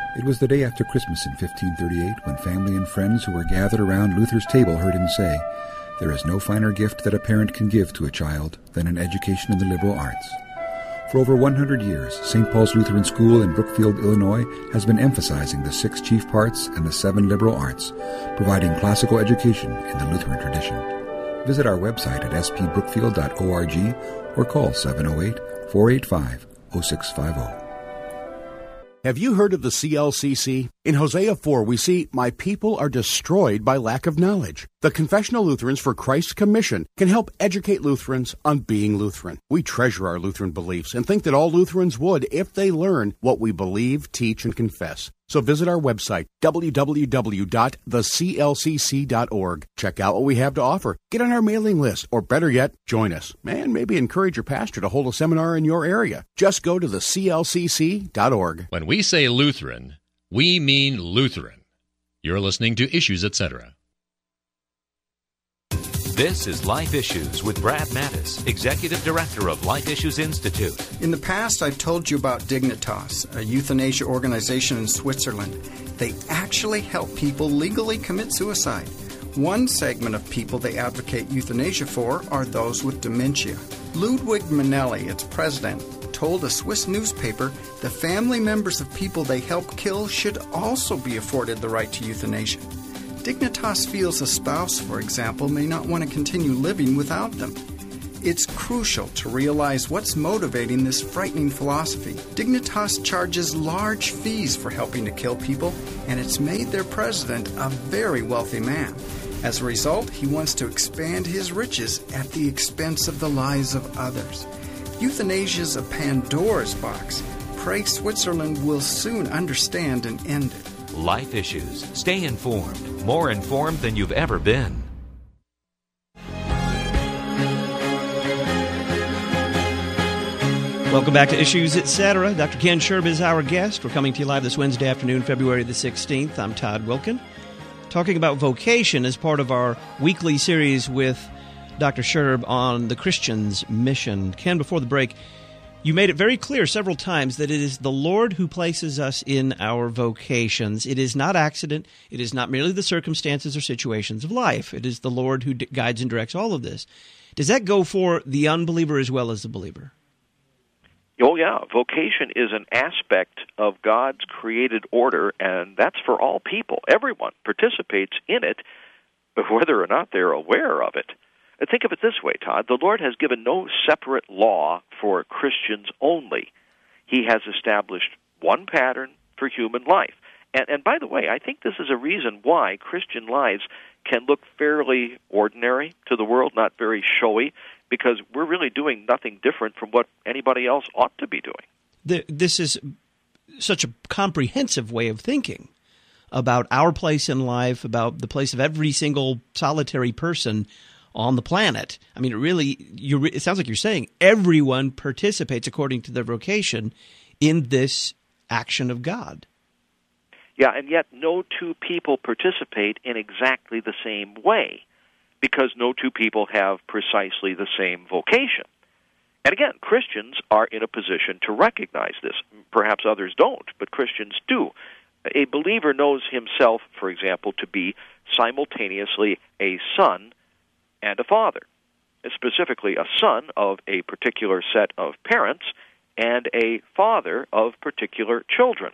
It was the day after Christmas in 1538 when family and friends who were gathered around Luther's table heard him say, "There is no finer gift that a parent can give to a child than an education in the liberal arts." For over 100 years, St. Paul's Lutheran School in Brookfield, Illinois, has been emphasizing the 6 chief parts and the 7 liberal arts, providing classical education in the Lutheran tradition. Visit our website at spbrookfield.org or call 708-485-0650. Have you heard of the CLCC? In Hosea 4, we see, "My people are destroyed by lack of knowledge." The Confessional Lutherans for Christ's Commission can help educate Lutherans on being Lutheran. We treasure our Lutheran beliefs and think that all Lutherans would if they learn what we believe, teach, and confess. So visit our website, www.theclcc.org. Check out what we have to offer. Get on our mailing list, or better yet, join us. And maybe encourage your pastor to hold a seminar in your area. Just go to theclcc.org. When we say Lutheran, we mean Lutheran. You're listening to Issues, Etc. This is Life Issues with Brad Mattis, Executive Director of Life Issues Institute. In the past, I've told you about Dignitas, a euthanasia organization in Switzerland. They actually help people legally commit suicide. One segment of people they advocate euthanasia for are those with dementia. Ludwig Manelli, its president, told a Swiss newspaper the family members of people they help kill should also be afforded the right to euthanasia. Dignitas feels a spouse, for example, may not want to continue living without them. It's crucial to realize what's motivating this frightening philosophy. Dignitas charges large fees for helping to kill people, and it's made their president a very wealthy man. As a result, he wants to expand his riches at the expense of the lives of others. Euthanasia's a Pandora's box. Pray Switzerland will soon understand and end it. Life Issues. Stay informed. More informed than you've ever been. Welcome back to Issues, Etc. Dr. Ken Sherb is our guest. We're coming to you live this Wednesday afternoon, February the 16th. I'm Todd Wilkin, talking about vocation as part of our weekly series with Dr. Sherb on the Christian's mission. Ken, before the break, you made it very clear several times that it is the Lord who places us in our vocations. It is not accident. It is not merely the circumstances or situations of life. It is the Lord who guides and directs all of this. Does that go for the unbeliever as well as the believer? Oh, yeah. Vocation is an aspect of God's created order, and that's for all people. Everyone participates in it, whether or not they're aware of it. Think of it this way, Todd. The Lord has given no separate law for Christians only. He has established one pattern for human life. And by the way, I think this is a reason why Christian lives can look fairly ordinary to the world, not very showy, because we're really doing nothing different from what anybody else ought to be doing. This is such a comprehensive way of thinking about our place in life, about the place of every single solitary person on the planet. I mean, it sounds like you're saying everyone participates according to their vocation in this action of God. Yeah, and yet no two people participate in exactly the same way, because no two people have precisely the same vocation. And again, Christians are in a position to recognize this. Perhaps others don't, but Christians do. A believer knows himself, for example, to be simultaneously a son and a father, specifically a son of a particular set of parents and a father of particular children.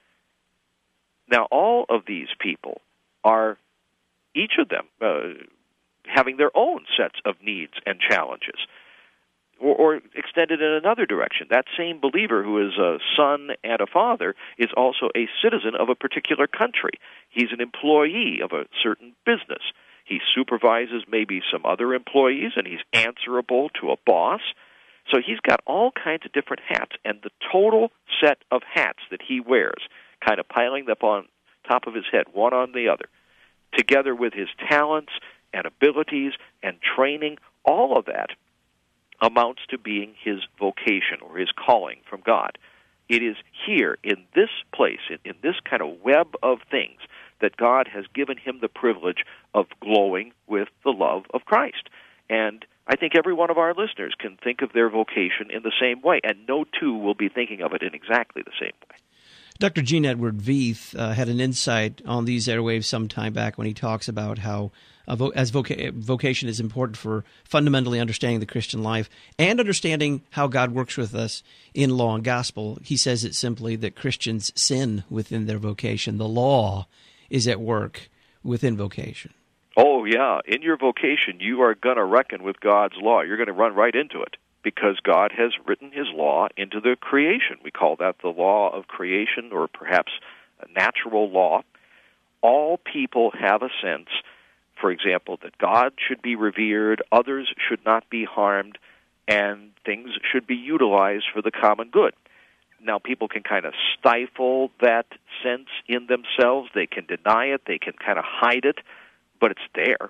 Now, all of these people are, each of them, having their own sets of needs and challenges. Or extended in another direction, that same believer who is a son and a father is also a citizen of a particular country. He's an employee of a certain business. He supervises maybe some other employees, and he's answerable to a boss. So he's got all kinds of different hats, and the total set of hats that he wears, kind of piling up on top of his head, one on the other, together with his talents and abilities and training, all of that amounts to being his vocation or his calling from God. It is here, in this place, in this kind of web of things, that God has given him the privilege of glowing with the love of Christ. And I think every one of our listeners can think of their vocation in the same way, and no two will be thinking of it in exactly the same way. Dr. Gene Edward Veith had an insight on these airwaves some time back when he talks about how vocation is important for fundamentally understanding the Christian life and understanding how God works with us in law and gospel. He says it simply that Christians sin within their vocation. The law is at work within vocation. Oh, yeah. In your vocation, you are going to reckon with God's law. You're going to run right into it because God has written His law into the creation. We call that the law of creation or perhaps a natural law. All people have a sense, for example, that God should be revered, others should not be harmed, and things should be utilized for the common good. Now, people can kind of stifle that sense in themselves. They can deny it. They can kind of hide it, but it's there.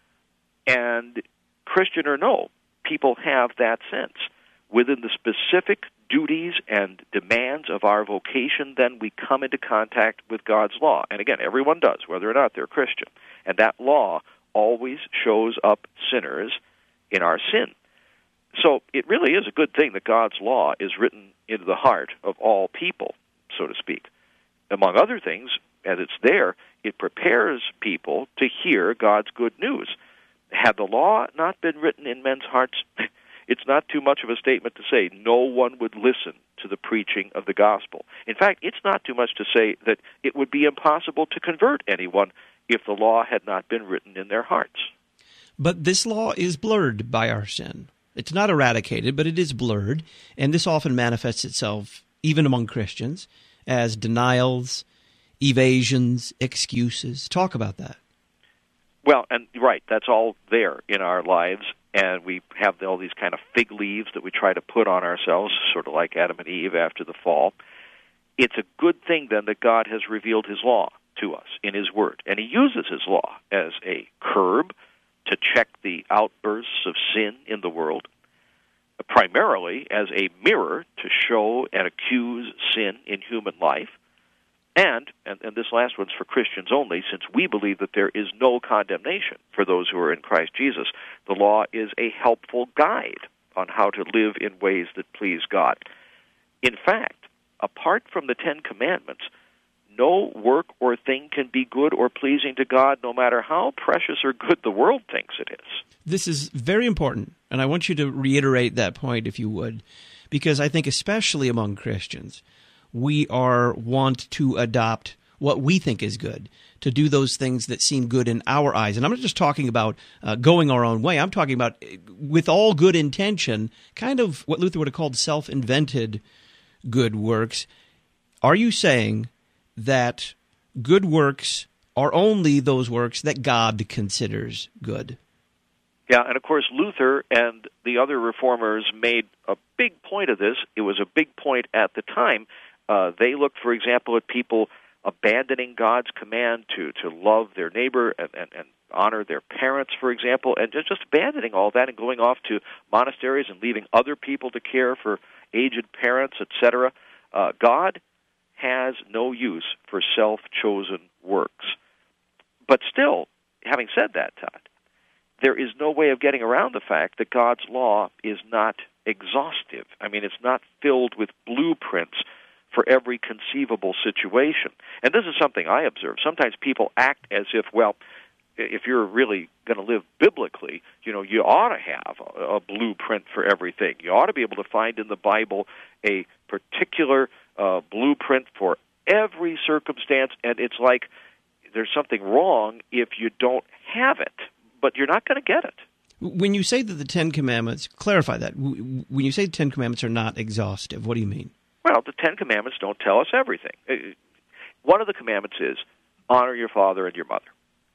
And Christian or no, people have that sense. Within the specific duties and demands of our vocation, then we come into contact with God's law. And again, everyone does, whether or not they're Christian. And that law always shows up sinners in our sin. So it really is a good thing that God's law is written into the heart of all people, so to speak. Among other things, as it's there, it prepares people to hear God's good news. Had the law not been written in men's hearts, it's not too much of a statement to say no one would listen to the preaching of the gospel. In fact, it's not too much to say that it would be impossible to convert anyone if the law had not been written in their hearts. But this law is blurred by our sin. It's not eradicated, but it is blurred, and this often manifests itself, even among Christians, as denials, evasions, excuses. Talk about that. Well, and right, that's all there in our lives, and we have all these kind of fig leaves that we try to put on ourselves, sort of like Adam and Eve after the fall. It's a good thing, then, that God has revealed His law to us in His Word, and He uses His law as a curb to check the outbursts of sin in the world, primarily as a mirror to show and accuse sin in human life, and this last one's for Christians only, since we believe that there is no condemnation for those who are in Christ Jesus. The law is a helpful guide on how to live in ways that please God. In fact, apart from the Ten Commandments, no work or thing can be good or pleasing to God, no matter how precious or good the world thinks it is. This is very important, and I want you to reiterate that point, if you would, because I think especially among Christians, we are wont to adopt what we think is good, to do those things that seem good in our eyes. And I'm not just talking about going our own way. I'm talking about, with all good intention, kind of what Luther would have called self-invented good works. Are you saying that good works are only those works that God considers good? Yeah, and of course Luther and the other reformers made a big point of this. It was a big point at the time. They looked, for example, at people abandoning God's command to love their neighbor and honor their parents, for example, and just abandoning all that and going off to monasteries and leaving other people to care for aged parents, etc. God has no use for self-chosen works. But still, having said that, Todd, there is no way of getting around the fact that God's law is not exhaustive. I mean, it's not filled with blueprints for every conceivable situation. And this is something I observe. Sometimes people act as if, well, if you're really going to live biblically, you ought to have a blueprint for everything. You ought to be able to find in the Bible a particular blueprint for every circumstance, and it's like there's something wrong if you don't have it, but you're not going to get it. When you say that the Ten Commandments, clarify that. When you say the Ten Commandments are not exhaustive, what do you mean? Well, the Ten Commandments don't tell us everything. One of the commandments is honor your father and your mother.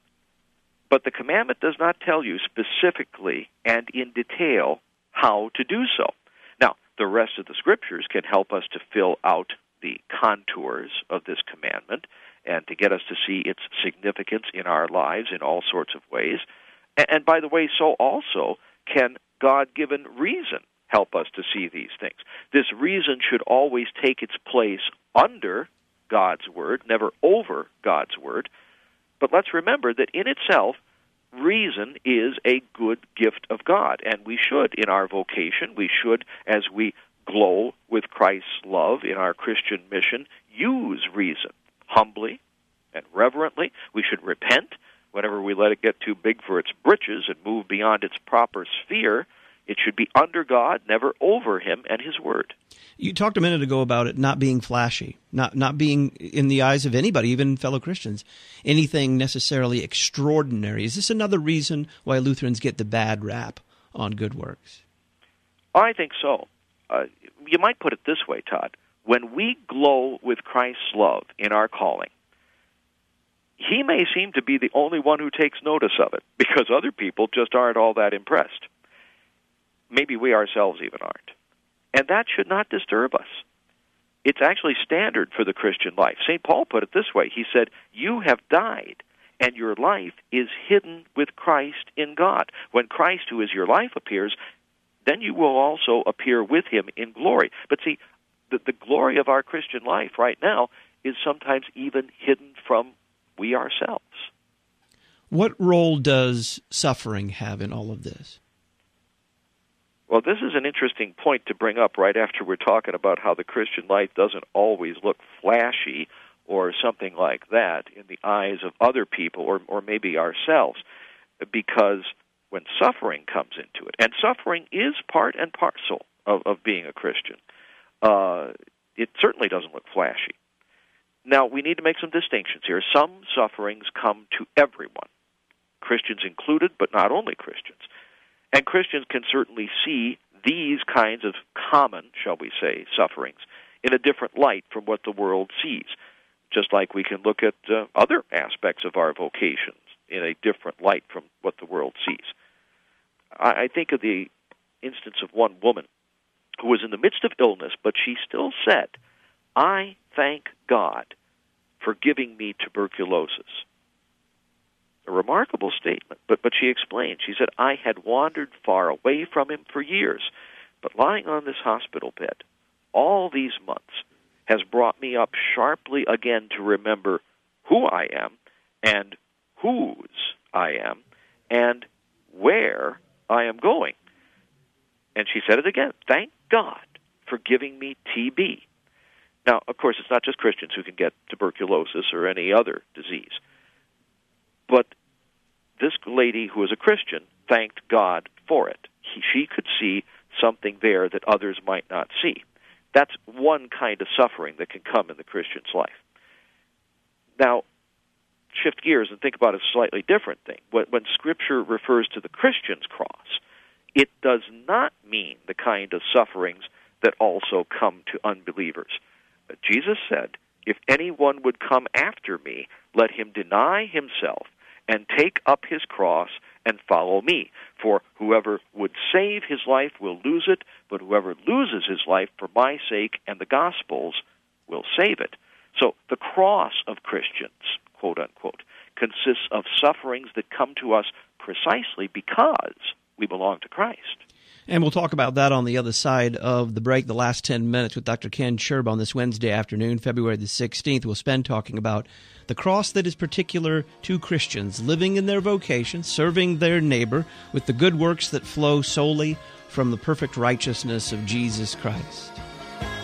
But the commandment does not tell you specifically and in detail how to do so. Now, the rest of the Scriptures can help us to fill out the contours of this commandment and to get us to see its significance in our lives in all sorts of ways. And by the way, so also can God-given reason help us to see these things. This reason should always take its place under God's Word, never over God's Word. But let's remember that in itself, reason is a good gift of God, and we should, in our vocation, we should, as we glow with Christ's love in our Christian mission, use reason humbly and reverently. We should repent whenever we let it get too big for its britches and move beyond its proper sphere. It should be under God, never over Him and His Word. You talked a minute ago about it not being flashy, not being, in the eyes of anybody, even fellow Christians, anything necessarily extraordinary. Is this another reason why Lutherans get the bad rap on good works? I think so. You might put it this way, Todd. When we glow with Christ's love in our calling, He may seem to be the only one who takes notice of it, because other people just aren't all that impressed. Maybe we ourselves even aren't. And that should not disturb us. It's actually standard for the Christian life. St. Paul put it this way. He said, "You have died, and your life is hidden with Christ in God. When Christ, who is your life, appears, then you will also appear with Him in glory." But see, the glory of our Christian life right now is sometimes even hidden from we ourselves. What role does suffering have in all of this? Well, this is an interesting point to bring up right after we're talking about how the Christian life doesn't always look flashy or something like that in the eyes of other people or maybe ourselves, because when suffering comes into it, and suffering is part and parcel of being a Christian, it certainly doesn't look flashy. Now, we need to make some distinctions here. Some sufferings come to everyone, Christians included, but not only Christians. And Christians can certainly see these kinds of common, shall we say, sufferings in a different light from what the world sees, just like we can look at other aspects of our vocations in a different light from what the world sees. I think of the instance of one woman who was in the midst of illness, but she still said, "I thank God for giving me tuberculosis." A remarkable statement, but she explained. She said, "I had wandered far away from Him for years, but lying on this hospital bed all these months has brought me up sharply again to remember who I am and whose I am and where I am going." And she said it again, "Thank God for giving me TB." Now, of course, it's not just Christians who can get tuberculosis or any other disease. But this lady who was a Christian thanked God for it. She could see something there that others might not see. That's one kind of suffering that can come in the Christian's life. Now, shift gears and think about a slightly different thing. When Scripture refers to the Christian's cross, it does not mean the kind of sufferings that also come to unbelievers. Jesus said, "If anyone would come after me, let him deny himself and take up his cross and follow me. For whoever would save his life will lose it, but whoever loses his life for my sake and the gospel's will save it." So the cross of Christians, quote unquote, consists of sufferings that come to us precisely because we belong to Christ. And we'll talk about that on the other side of the break, the last 10 minutes with Dr. Ken Scherb on this Wednesday afternoon, February the 16th. We'll spend talking about the cross that is particular to Christians, living in their vocation, serving their neighbor with the good works that flow solely from the perfect righteousness of Jesus Christ.